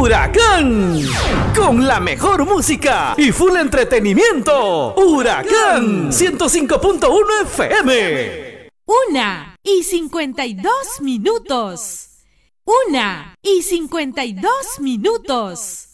Huracán, con la mejor música y full entretenimiento. Huracán 105.1 FM. 1:52. 1:52.